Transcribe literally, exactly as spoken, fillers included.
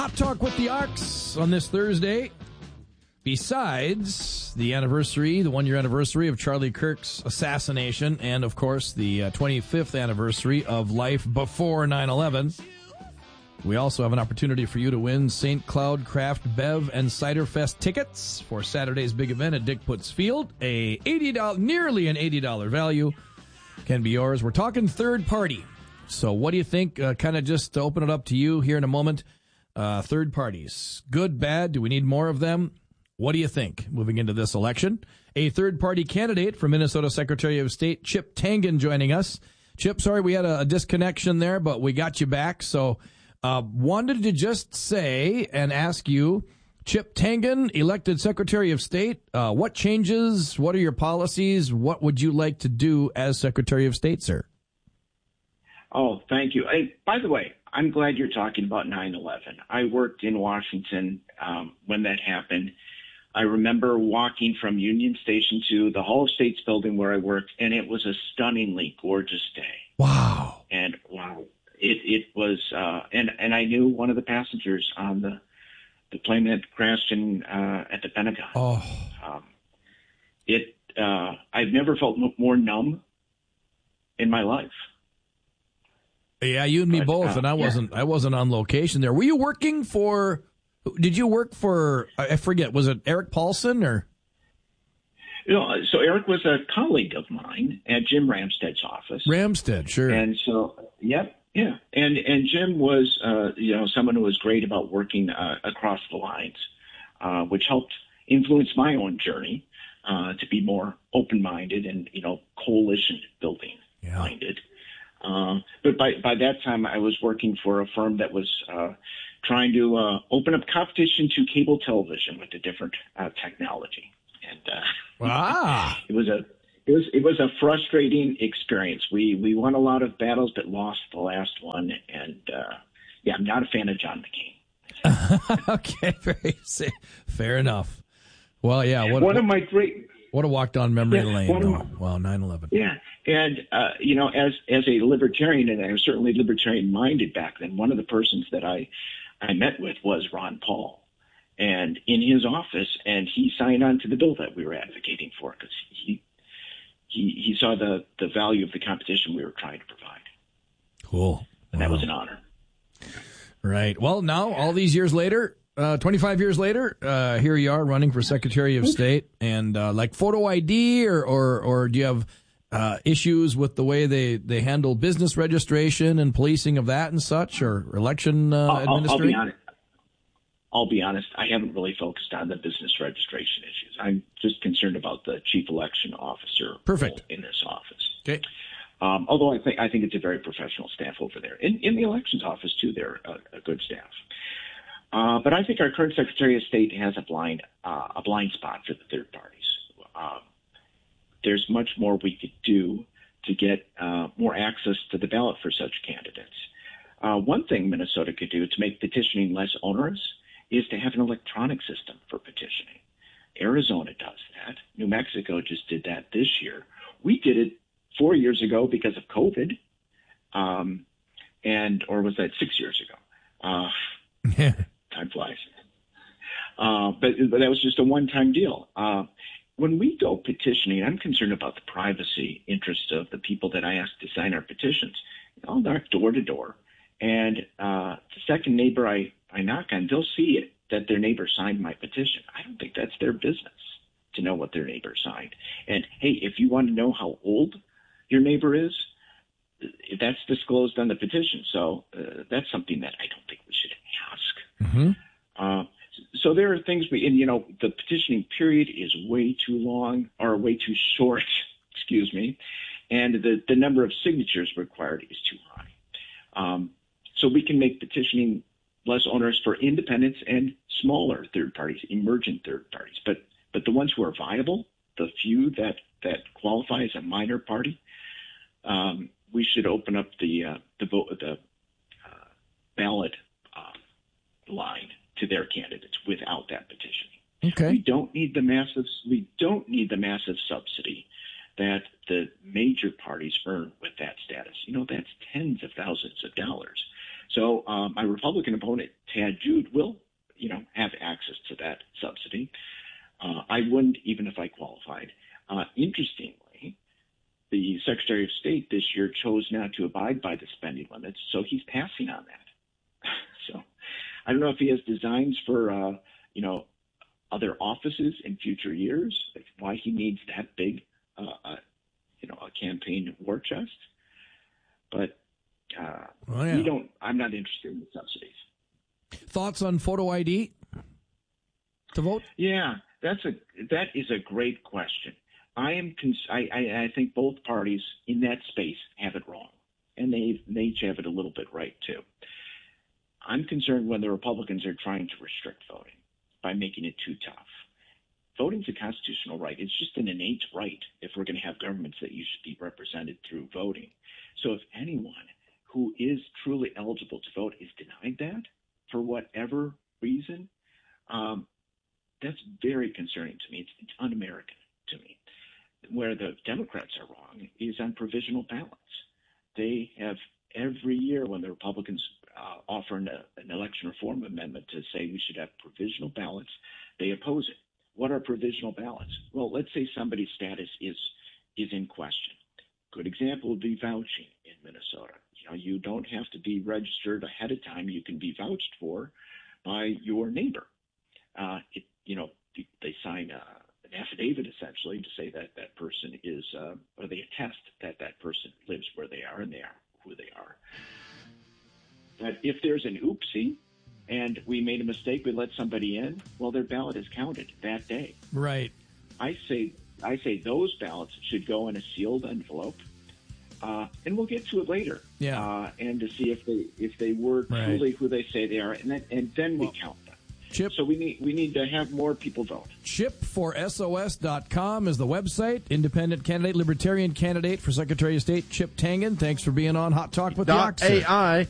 Hot Talk with the Arcs on this Thursday. Besides the anniversary, the one-year anniversary of Charlie Kirk's assassination, and, of course, the uh, twenty-fifth anniversary of life before nine eleven, we also have an opportunity for you to win Saint Cloud Craft Bev and Cider Fest tickets for Saturday's big event at Dick Putz Field. A eighty dollars, nearly an eighty dollars value can be yours. We're talking third party. So what do you think? Uh, kind of just to open it up to you here in a moment. Uh, third parties, good, bad? Do we need more of them? What do you think moving into this election? A third-party candidate for Minnesota Secretary of State, Chip Tangen, joining us. Chip, sorry we had a, a disconnection there, but we got you back. So uh, wanted to just say and ask you, Chip Tangen, elected Secretary of State, uh, what changes, what are your policies, what would you like to do as Secretary of State, sir? Oh, thank you. Hey, by the way, I'm glad you're talking about nine eleven. I worked in Washington um, when that happened. I remember walking from Union Station to the Hall of States building where I worked, and it was a stunningly gorgeous day. Wow. And wow, it, it was, uh, and, and I knew one of the passengers on the, the plane that crashed in, uh, at the Pentagon. Oh. Um, it, uh, I've never felt more numb in my life. Yeah, you and me but, both, uh, and I wasn't, yeah. I wasn't on location there. Were you working for... Did you work for, I forget, was it Eric Paulson or? You know, so Eric was a colleague of mine at Jim Ramsted's office. Ramsted, sure. And so, yep, yeah. And and Jim was, uh, you know, someone who was great about working uh, across the lines, uh, which helped influence my own journey uh, to be more open-minded and, you know, coalition building minded. Yeah. Uh, but by, by that time, I was working for a firm that was uh, trying to uh, open up competition to cable television with a different uh, technology, and uh, ah. it was a it was it was a frustrating experience. We we won a lot of battles, but lost the last one, and uh, yeah, I'm not a fan of John McCain. Okay, very fair enough. Well, yeah, what, one what, of my great what a walk down memory yeah, lane. Of, oh, wow, nine eleven. Yeah, and uh, you know, as as a libertarian, and I was certainly libertarian minded back then, one of the persons that I I met with was Ron Paul, and in his office, and he signed on to the bill that we were advocating for because he, he he saw the, the value of the competition we were trying to provide. Cool. And wow. That was an honor. Right. Well, now, all these years later, uh, twenty-five years later, uh, here you are running for Secretary of State, and uh, like photo I D, or, or, or do you have uh, issues with the way they, they handle business registration and policing of that and such, or election uh, I'll, administration? I'll be honest. I'll be honest. I haven't really focused on the business registration issues. I'm just concerned about the chief election officer Perfect. in this office. Okay. Um, although I think I think it's a very professional staff over there. In, in the elections office too, they're a, a good staff. Uh, but I think our current Secretary of State has a blind uh, a blind spot for the third parties. Uh, there's much more we could do to get uh, more access to the ballot for such candidates. Uh, one thing Minnesota could do to make petitioning less onerous is to have an electronic system for petitioning. Arizona does that. New Mexico just did that this year. We did it four years ago because of COVID, um, and or was that six years ago? Uh, yeah. Time flies. Uh, but, but that was just a one-time deal. Uh, when we go petitioning, I'm concerned about the privacy interests of the people that I ask to sign our petitions. I'll knock door to door, and uh, the second neighbor I, I knock on, they'll see it, that their neighbor signed my petition. I don't think that's their business to know what their neighbor signed. And, hey, if you want to know how old your neighbor is, that's disclosed on the petition. So uh, that's something that I don't think we should ask. Mm-hmm. Uh, so there are things we, and you know, the petitioning period is way too long or way too short, excuse me, and the, the number of signatures required is too high. Um, so we can make petitioning less onerous for independents and smaller third parties, emergent third parties. But but the ones who are viable, the few that, that qualify as a minor party, um, we should open up the uh, the vote the uh, ballot uh, line to their candidates without that petitioning. Okay. We don't need the massive we don't need the massive subsidy that the major parties earn with that status. You know, that's tens of thousands of dollars. So um, my Republican opponent, Tad Jude, will, you know, have access to that subsidy. Uh, I wouldn't, even if I qualified. Uh, interestingly, the Secretary of State this year chose not to abide by the spending limits, so he's passing on that. So I don't know if he has designs for, uh, you know, other offices in future years, like why he needs that big, uh, uh, you know, a campaign war chest. But uh, oh, yeah. we don't. I'm not interested in the subsidies. Thoughts on photo I D to vote? Yeah, that's a that is a great question. I am. Cons- I, I I think both parties in that space have it wrong, and they they each have it a little bit right too. I'm concerned when the Republicans are trying to restrict voting by making it too tough. Voting's a constitutional right. It's just an innate right if we're going to have governments that you should be represented through voting. So if anyone who is truly eligible to vote is denied that for whatever reason, um, that's very concerning to me. It's, it's un-American to me. Where the Democrats are wrong is on provisional ballots. They have every year when the Republicans uh, offer an, uh, an election reform amendment to say we should have provisional ballots, they oppose it. What are provisional ballots? Well, let's say somebody's status is is in question. Good example would be vouching in Minnesota. You know, you don't have to be registered ahead of time. You can be vouched for by your neighbor. Uh, it, you know, they sign uh, an affidavit essentially to say that that person is, uh, or they attest that that person lives where they are and they are who they are. But if there's an oopsie, and we made a mistake, we let somebody in, well, their ballot is counted that day. Right. I say I say those ballots should go in a sealed envelope, uh, and we'll get to it later. Yeah. Uh, and to see if they if they were right. truly who they say they are, and then and then well, we count them. Chip. So we need we need to have more people vote. chip for S O S dot com is the website. Independent candidate, Libertarian candidate for Secretary of State, Chip Tangen. Thanks for being on Hot Talk with the Ox. A I